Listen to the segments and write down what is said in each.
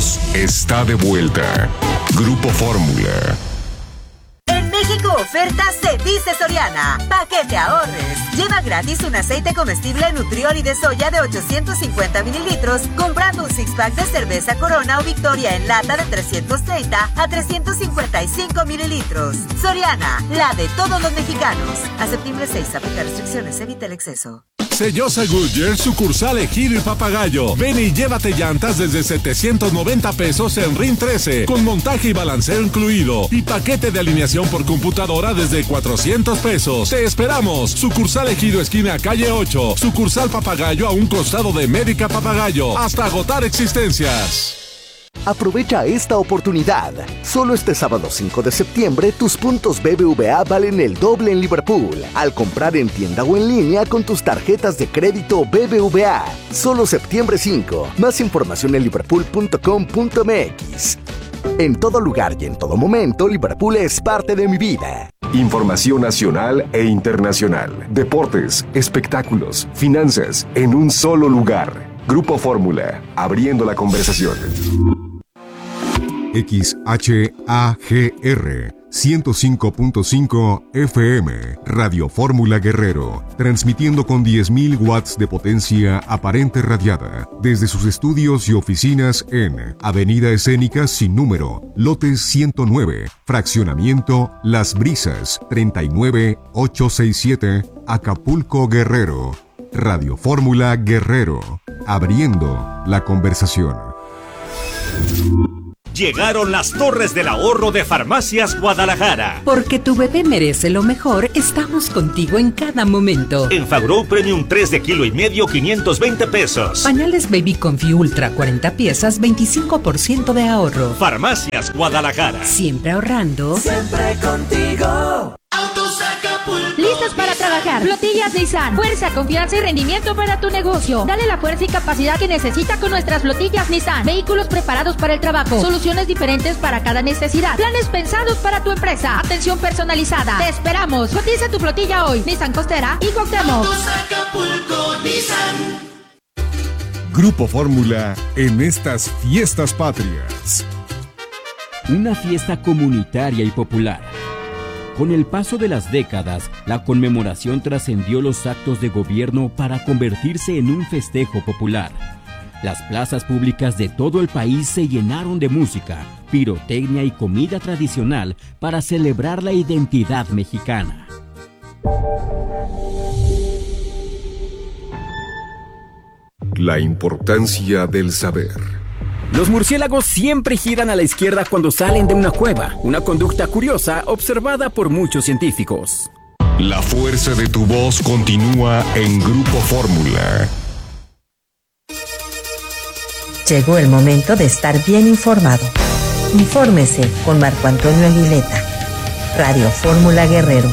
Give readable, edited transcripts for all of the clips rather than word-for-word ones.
Unidos está de vuelta. Grupo Fórmula. En México oferta se dice Soriana. Pa' que te ahorres. Lleva gratis un aceite comestible Nutrioli de soya de 850 mililitros comprando un six-pack de cerveza Corona o Victoria en lata de 330 a 355 mililitros. Soriana, la de todos los mexicanos. A septiembre 6, aplica restricciones, evita el exceso. Sellosa Goodyear, sucursal Ejido y Papagayo. Ven y llévate llantas desde 790 pesos en RIN 13, con montaje y balanceo incluido. Y paquete de alineación por computadora desde 400 pesos. Te esperamos. Sucursal Ejido, esquina calle 8. Sucursal Papagayo, a un costado de Médica Papagayo. Hasta agotar existencias. Aprovecha esta oportunidad. Solo este sábado 5 de septiembre, tus puntos BBVA valen el doble en Liverpool al comprar en tienda o en línea con tus tarjetas de crédito BBVA. Solo septiembre 5. Más información en liverpool.com.mx. En todo lugar y en todo momento, Liverpool es parte de mi vida. Información nacional e internacional. Deportes, espectáculos, finanzas, en un solo lugar. Grupo Fórmula, abriendo la conversación. XHAGR 105.5 FM, Radio Fórmula Guerrero, transmitiendo con 10.000 watts de potencia aparente radiada, desde sus estudios y oficinas en Avenida Escénica sin número, lote 109, fraccionamiento Las Brisas, 39867, Acapulco, Guerrero. Radio Fórmula Guerrero, abriendo la conversación. Llegaron las Torres del Ahorro de Farmacias Guadalajara. Porque tu bebé merece lo mejor, estamos contigo en cada momento. En Fagrow Premium 3 de kilo y medio, 520 pesos. Pañales Baby Confi Ultra 40 piezas, 25% de ahorro. Farmacias Guadalajara. Siempre ahorrando. Siempre contigo. Autos Acapulco. Listos para trabajar. Flotillas Nissan. Fuerza, confianza y rendimiento para tu negocio. Dale la fuerza y capacidad que necesita con nuestras flotillas Nissan. Vehículos preparados para el trabajo. Soluciones diferentes para cada necesidad. Planes pensados para tu empresa. Atención personalizada. Te esperamos. Cotiza tu flotilla hoy. Nissan Costera y Cuauhtémoc. Autos Acapulco Nissan. Grupo Fórmula en estas fiestas patrias. Una fiesta comunitaria y popular. Con el paso de las décadas, la conmemoración trascendió los actos de gobierno para convertirse en un festejo popular. Las plazas públicas de todo el país se llenaron de música, pirotecnia y comida tradicional para celebrar la identidad mexicana. La importancia del saber. Los murciélagos siempre giran a la izquierda cuando salen de una cueva, una conducta curiosa observada por muchos científicos. La fuerza de tu voz continúa en Grupo Fórmula. Llegó el momento de estar bien informado. Infórmese con Marco Antonio Aguileta. Radio Fórmula Guerrero.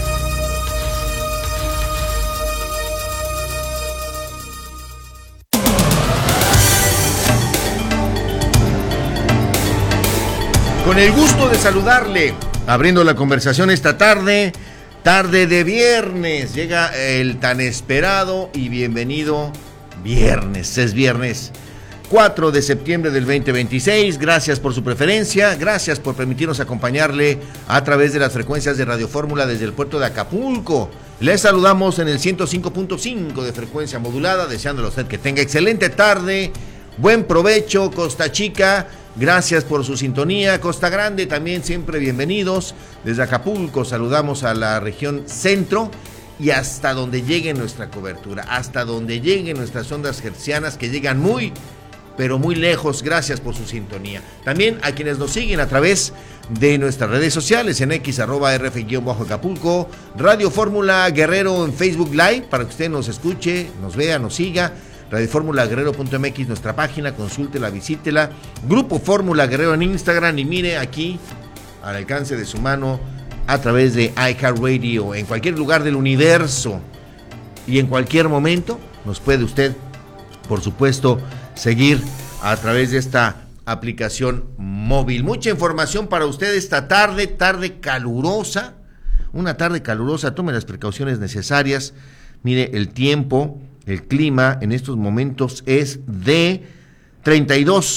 Con el gusto de saludarle, abriendo la conversación esta tarde de viernes, llega el tan esperado y bienvenido viernes. Es viernes 4 de septiembre del 2026, gracias por su preferencia, gracias por permitirnos acompañarle a través de las frecuencias de Radio Fórmula desde el puerto de Acapulco. Les saludamos en el 105.5 de frecuencia modulada, deseándole a usted que tenga excelente tarde, buen provecho, Costa Chica. Gracias por su sintonía. Costa Grande también siempre bienvenidos. Desde Acapulco saludamos a la región centro y hasta donde llegue nuestra cobertura, hasta donde lleguen nuestras ondas hertzianas que llegan muy, pero muy lejos. Gracias por su sintonía. También a quienes nos siguen a través de nuestras redes sociales en X @RF_Acapulco, Radio Fórmula Guerrero en Facebook Live para que usted nos escuche, nos vea, nos siga. radioformulaguerrero.mx, nuestra página, consúltela, visítela. Grupo Fórmula Guerrero en Instagram y mire aquí, al alcance de su mano, a través de iHeartRadio, en cualquier lugar del universo y en cualquier momento, nos puede usted, por supuesto, seguir a través de esta aplicación móvil. Mucha información para usted esta tarde calurosa, una tarde calurosa, tome las precauciones necesarias. Mire, el tiempo, el clima en estos momentos es de 32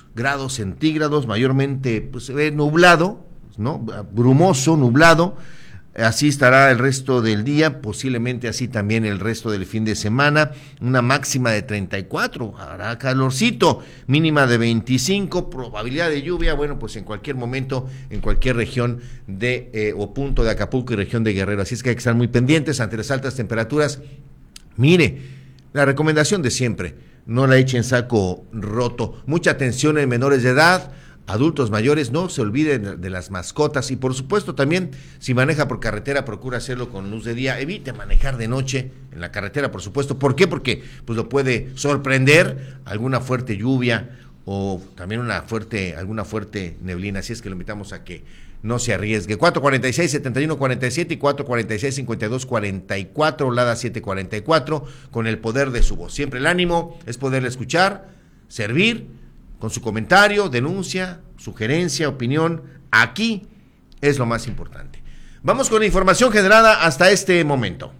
grados centígrados, mayormente pues se ve nublado, ¿no? Brumoso, nublado. Así estará el resto del día, posiblemente así también el resto del fin de semana, una máxima de 34, hará calorcito, mínima de 25, probabilidad de lluvia, bueno, pues en cualquier momento, en cualquier región o punto de Acapulco y región de Guerrero, así es que hay que estar muy pendientes ante las altas temperaturas. Mire, la recomendación de siempre, no la echen saco roto, mucha atención en menores de edad, adultos mayores, no se olviden de las mascotas y por supuesto también si maneja por carretera procura hacerlo con luz de día, evite manejar de noche en la carretera, por supuesto. ¿Por qué? Porque pues lo puede sorprender alguna fuerte lluvia o también alguna fuerte neblina, así es que lo invitamos a que no se arriesgue. 446-7147 y 446-5244, Lada 744, con el poder de su voz. Siempre el ánimo es poderle escuchar, servir, con su comentario, denuncia, sugerencia, opinión, aquí es lo más importante. Vamos con la información generada hasta este momento.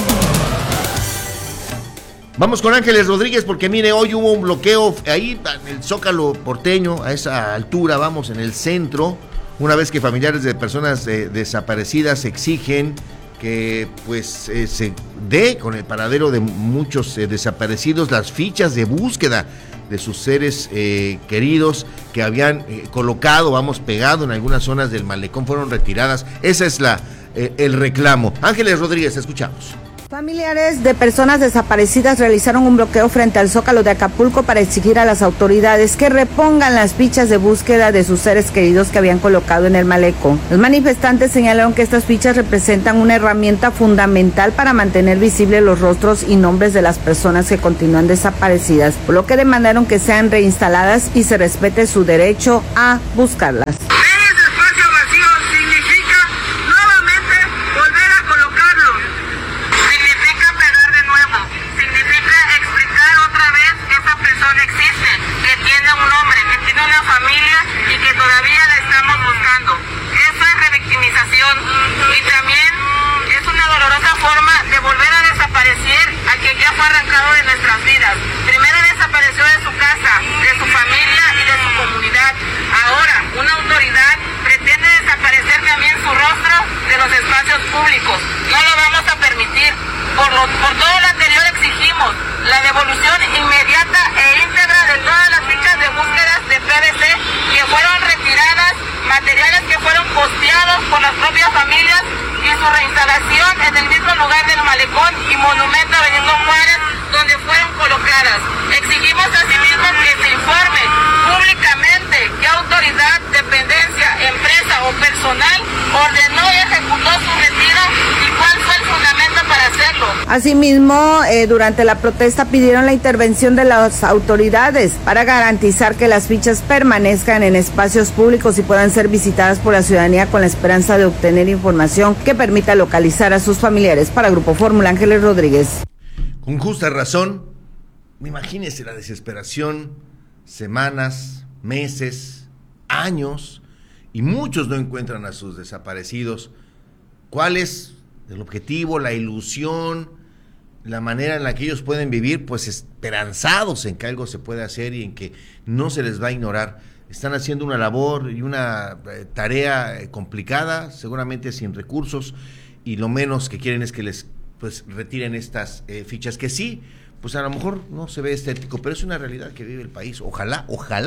Vamos con Ángeles Rodríguez porque mire, hoy hubo un bloqueo ahí en el Zócalo porteño, a esa altura, vamos, en el centro, una vez que familiares de personas desaparecidas exigen que pues se dé con el paradero de muchos desaparecidos las fichas de búsqueda de sus seres queridos que habían pegado en algunas zonas del malecón, fueron retiradas. Ese es el reclamo. Ángeles Rodríguez, escuchamos. Familiares de personas desaparecidas realizaron un bloqueo frente al Zócalo de Acapulco para exigir a las autoridades que repongan las fichas de búsqueda de sus seres queridos que habían colocado en el malecón. Los manifestantes señalaron que estas fichas representan una herramienta fundamental para mantener visibles los rostros y nombres de las personas que continúan desaparecidas, por lo que demandaron que sean reinstaladas y se respete su derecho a buscarlas. Y también es una dolorosa forma de volver a desaparecer a quien ya fue arrancado de nuestras vidas. Primero desapareció de su casa, de su familia y de su comunidad. Ahora, una autoridad pretende desaparecer también su rostro de los espacios públicos. No lo vamos a permitir. Por todo lo anterior exigimos la devolución inmediata e íntegra de todas las fichas de búsquedas de PVC que fueron retiradas, materiales que fueron costeados por las propias familias y su reinstalación en el mismo lugar del malecón y monumento a Benito Juárez donde fueron colocadas. Exigimos asimismo que se informe públicamente qué autoridad, dependencia, empresa o personal ordenó y ejecutó su retiro y cuál fue el fundamento para hacerlo. Asimismo, durante la protesta pidieron la intervención de las autoridades para garantizar que las fichas permanezcan en espacios públicos y puedan ser visitadas por la ciudadanía con la esperanza de obtener información que permita localizar a sus familiares. Para Grupo Fórmula, Ángeles Rodríguez. Con justa razón, imagínese la desesperación, semanas, meses, años, y muchos no encuentran a sus desaparecidos. ¿Cuál es el objetivo, la ilusión, la manera en la que ellos pueden vivir? Pues esperanzados en que algo se puede hacer y en que no se les va a ignorar. Están haciendo una labor y una tarea complicada, seguramente sin recursos, y lo menos que quieren es que les retiren estas fichas, que sí, pues a lo mejor no se ve estético, pero es una realidad que vive el país. Ojalá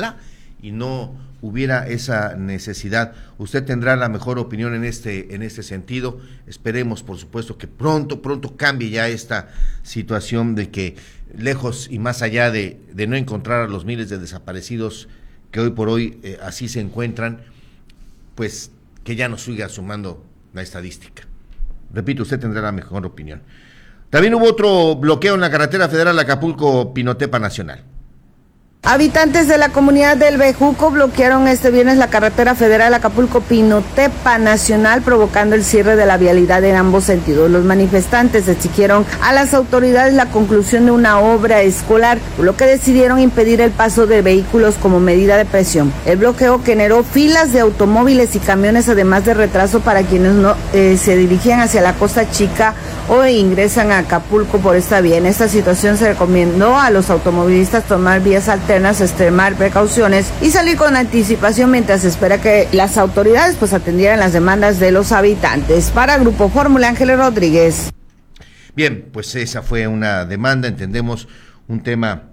y no hubiera esa necesidad. Usted tendrá la mejor opinión en este sentido. Esperemos, por supuesto, que pronto cambie ya esta situación de que lejos y más allá de no encontrar a los miles de desaparecidos que hoy por hoy así se encuentran, pues que ya nos siga sumando la estadística. Repito, usted tendrá la mejor opinión. También hubo otro bloqueo en la carretera federal Acapulco-Pinotepa Nacional. Habitantes de la comunidad del Bejuco bloquearon este viernes la carretera federal Acapulco-Pinotepa Nacional, provocando el cierre de la vialidad en ambos sentidos. Los manifestantes exigieron a las autoridades la conclusión de una obra escolar, por lo que decidieron impedir el paso de vehículos como medida de presión. El bloqueo generó filas de automóviles y camiones, además de retraso para quienes no se dirigían hacia la Costa Chica o ingresan a Acapulco por esta vía. En esta situación se recomendó a los automovilistas tomar vías alternas, extremar precauciones y salir con anticipación mientras se espera que las autoridades pues atendieran las demandas de los habitantes. Para Grupo Fórmula, Ángeles Rodríguez. Bien, pues esa fue una demanda, entendemos un tema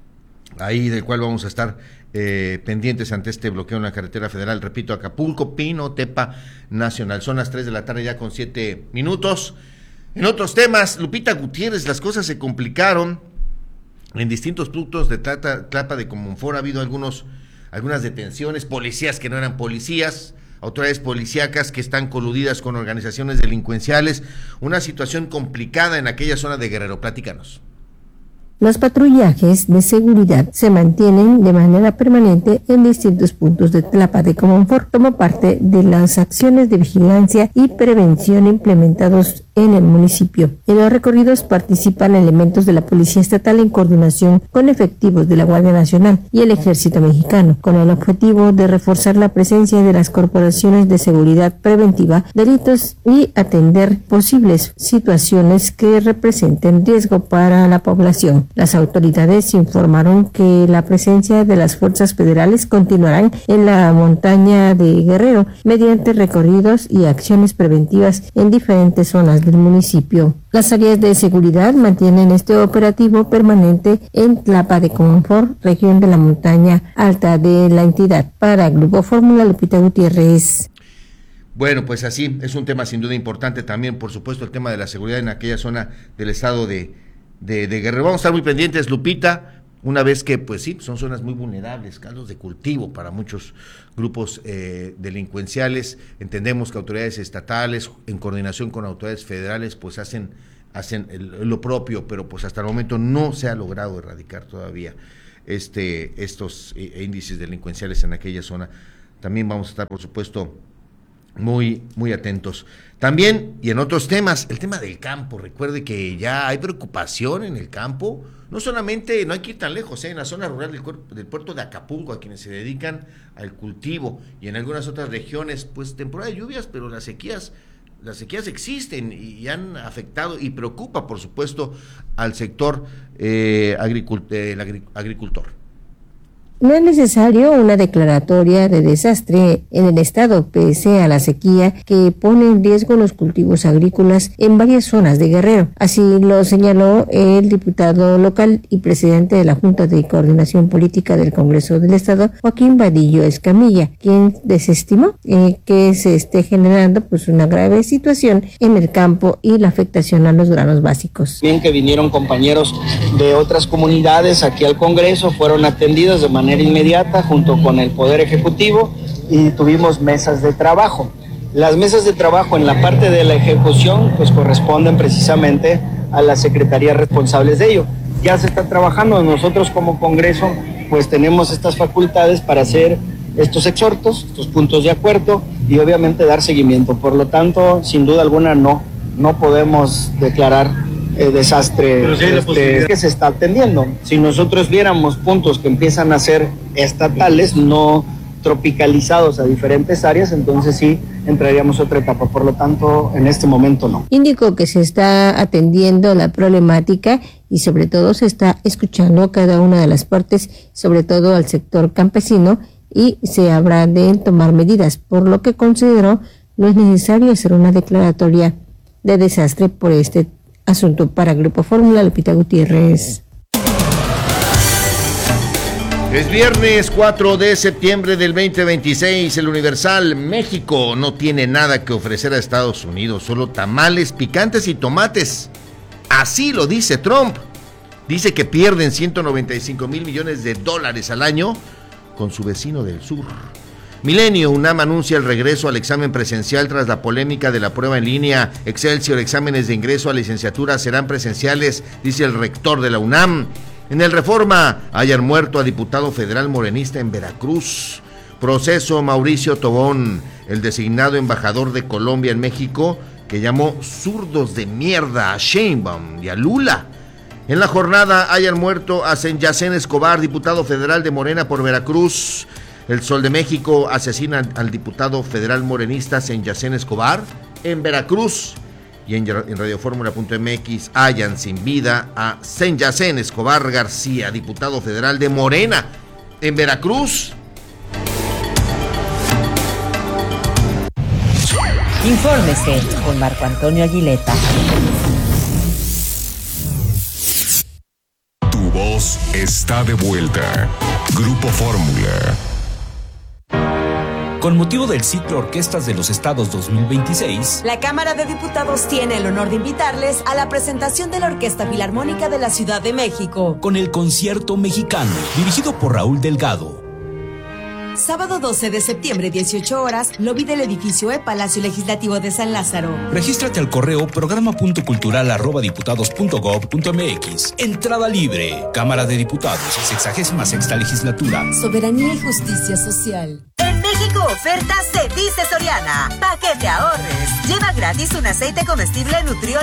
ahí del cual vamos a estar pendientes ante este bloqueo en la carretera federal, repito, Acapulco, Pino, Tepa Nacional. Son las 3 de la tarde ya con 7 minutos. En otros temas, Lupita Gutiérrez, las cosas se complicaron en distintos puntos de Tlapa de Comonfort. Ha habido algunas detenciones, policías que no eran policías, autoridades policíacas que están coludidas con organizaciones delincuenciales, una situación complicada en aquella zona de Guerrero. Platícanos. Los patrullajes de seguridad se mantienen de manera permanente en distintos puntos de Tlapa de Comonfort como parte de las acciones de vigilancia y prevención implementados en el municipio. En los recorridos participan elementos de la Policía Estatal en coordinación con efectivos de la Guardia Nacional y el Ejército Mexicano, con el objetivo de reforzar la presencia de las corporaciones de seguridad preventiva, delitos y atender posibles situaciones que representen riesgo para la población. Las autoridades informaron que la presencia de las fuerzas federales continuarán en la montaña de Guerrero mediante recorridos y acciones preventivas en diferentes zonas del municipio. Las áreas de seguridad mantienen este operativo permanente en Tlapa de Comonfort, región de la montaña alta de la entidad. Para Grupo Fórmula, Lupita Gutiérrez. Bueno, pues así, es un tema sin duda importante también, por supuesto, el tema de la seguridad en aquella zona del estado de Guerrero. Vamos a estar muy pendientes, Lupita, una vez que, pues sí, son zonas muy vulnerables, caldos de cultivo para muchos grupos delincuenciales. Entendemos que autoridades estatales, en coordinación con autoridades federales, pues hacen lo propio, pero pues hasta el momento no se ha logrado erradicar todavía estos índices delincuenciales en aquella zona. También vamos a estar, por supuesto, muy, muy atentos. También, y en otros temas, el tema del campo. Recuerde que ya hay preocupación en el campo, no solamente, no hay que ir tan lejos, en la zona rural del puerto de Acapulco, a quienes se dedican al cultivo, y en algunas otras regiones, pues temporada de lluvias, pero las sequías existen y han afectado y preocupa, por supuesto, al sector agricultor. No es necesario una declaratoria de desastre en el estado, pese a la sequía que pone en riesgo los cultivos agrícolas en varias zonas de Guerrero. Así lo señaló el diputado local y presidente de la Junta de Coordinación Política del Congreso del Estado, Joaquín Vadillo Escamilla, quien desestimó que se esté generando pues una grave situación en el campo y la afectación a los granos básicos. Bien que vinieron compañeros de otras comunidades aquí al Congreso, fueron atendidos de manera inmediata junto con el Poder Ejecutivo y tuvimos mesas de trabajo. Las mesas de trabajo en la parte de la ejecución pues corresponden precisamente a las secretarías responsables de ello. Ya se está trabajando, nosotros como Congreso pues tenemos estas facultades para hacer estos exhortos, estos puntos de acuerdo y obviamente dar seguimiento. Por lo tanto, sin duda alguna no podemos declarar desastre que se está atendiendo. Si nosotros viéramos puntos que empiezan a ser estatales, no tropicalizados a diferentes áreas, entonces sí entraríamos a otra etapa. Por lo tanto, en este momento no. Indicó que se está atendiendo la problemática y sobre todo se está escuchando a cada una de las partes, sobre todo al sector campesino, y se habrá de tomar medidas, por lo que consideró no es necesario hacer una declaratoria de desastre por este asunto. Para Grupo Fórmula, Lupita Gutiérrez. Es viernes 4 de septiembre del 2026, el Universal. México no tiene nada que ofrecer a Estados Unidos, solo tamales, picantes y tomates. Así lo dice Trump. Dice que pierden 195 mil millones de dólares al año con su vecino del sur. Milenio, UNAM anuncia el regreso al examen presencial tras la polémica de la prueba en línea. Excelsior, exámenes de ingreso a licenciatura serán presenciales, dice el rector de la UNAM. En el Reforma, hayan muerto a diputado federal morenista en Veracruz. Proceso Mauricio Tobón, el designado embajador de Colombia en México, que llamó zurdos de mierda a Sheinbaum y a Lula. En la jornada, hayan muerto a Yacén Escobar, diputado federal de Morena por Veracruz. El Sol de México asesina al diputado federal morenista Yacén Escobar en Veracruz. Y en radioformula.mx hallan sin vida a Senyacén Escobar García, diputado federal de Morena en Veracruz. Infórmese con Marco Antonio Aguileta. Tu voz está de vuelta. Grupo Fórmula. Con motivo del ciclo Orquestas de los Estados 2026, la Cámara de Diputados tiene el honor de invitarles a la presentación de la Orquesta Filarmónica de la Ciudad de México, con el Concierto Mexicano, dirigido por Raúl Delgado. Sábado 12 de septiembre, 18 horas, lobby del edificio Palacio Legislativo de San Lázaro. Regístrate al correo programa.cultural@diputados.gov.mx. Entrada libre. Cámara de Diputados, 66ª legislatura. Soberanía y justicia social. En México, oferta se dice Soriana. Pa' que te ahorres. Lleva gratis un aceite comestible Nutrioli